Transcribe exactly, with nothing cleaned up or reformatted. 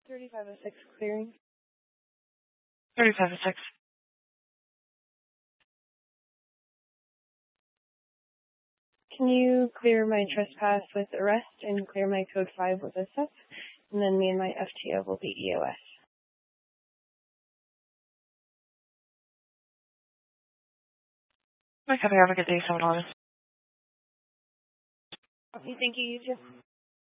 thirty-five oh six clearing. thirty-five oh six. Can you clear my trespass with arrest and clear my code five with S F? And then me and my F T O will be E O S. Okay, have a good day, seven eleven. Thank you, you too.